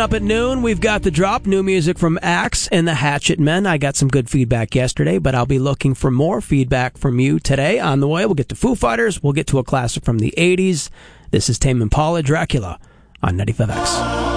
up at noon, we've got The Drop, new music from Axe and the Hatchet Men. I got some good feedback yesterday, but I'll be looking for more feedback from you today. On the way, we'll get to Foo Fighters, we'll get to a classic from the 80s. This is Tame Impala, Dracula, on 95X.